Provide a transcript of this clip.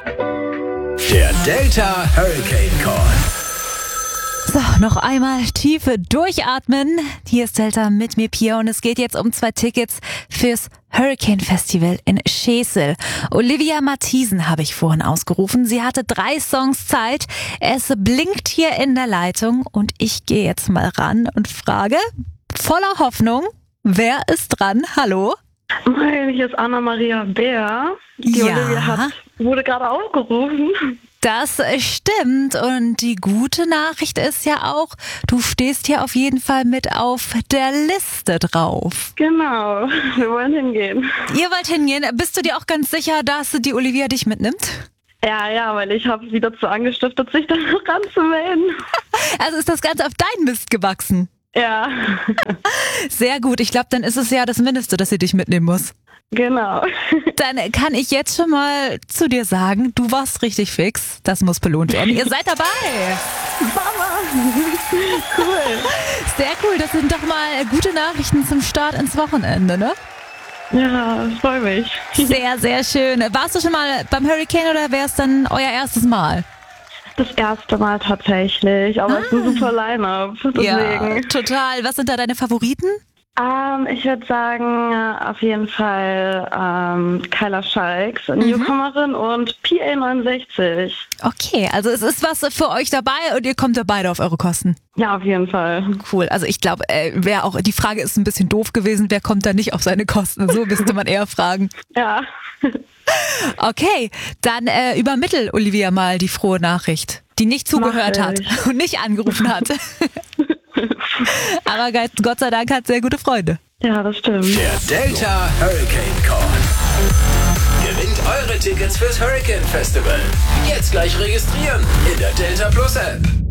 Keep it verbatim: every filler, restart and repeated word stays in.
Der Delta Hurricane Call. So, noch einmal tiefe durchatmen. Hier ist Delta mit mir, Pia, und es geht jetzt um zwei Tickets fürs Hurricane Festival in Schesel. Olivia Mathiesen habe ich vorhin ausgerufen. Sie hatte drei Songs Zeit. Es blinkt hier in der Leitung und ich gehe jetzt mal ran und frage, voller Hoffnung, wer ist dran? Hallo? Hi, hier ist Anna-Maria Bär. Die Ja. Olivia hat, wurde gerade aufgerufen. Das stimmt, und die gute Nachricht ist ja auch, du stehst hier auf jeden Fall mit auf der Liste drauf. Genau, wir wollen hingehen. Ihr wollt hingehen. Bist du dir auch ganz sicher, dass die Olivia dich mitnimmt? Ja, ja, weil ich habe wieder zu angestiftet, sich da noch ranzumelden. Also ist das Ganze auf deinen Mist gewachsen? Ja, Sehr gut. Ich glaube, dann ist es ja das Mindeste, dass sie dich mitnehmen muss. genau. Dann kann ich jetzt schon mal zu dir sagen, du warst richtig fix. Das muss belohnt werden. Ihr seid dabei. Mama, cool. Sehr cool. Das sind doch mal gute Nachrichten zum Start ins Wochenende, ne? Ja, ich freue mich. Sehr, sehr schön. Warst du schon mal beim Hurricane oder wäre es dann euer erstes Mal? Das erste Mal tatsächlich, aber es ist ein super Line-Up, deswegen. Ja, total. Was sind da deine Favoriten? Ähm, ich würde sagen, äh, auf jeden Fall ähm, Kyla Schalks, Newcomerin, und P A neunundsechzig. Okay, also es ist was für euch dabei und ihr kommt da beide auf eure Kosten. Ja, auf jeden Fall. Cool. Also ich glaube, äh, wer auch, die Frage ist ein bisschen doof gewesen, wer kommt da nicht auf seine Kosten? So müsste man eher fragen. Ja. Okay, dann äh, übermittel Olivia mal die frohe Nachricht, die nicht zugehört Mach hat ich. und nicht angerufen hat. Aber Gott sei Dank hat sehr gute Freunde. Ja, das stimmt. Der Delta Hurricane Call. Gewinnt eure Tickets fürs Hurricane Festival. Jetzt gleich registrieren in der Delta Plus App.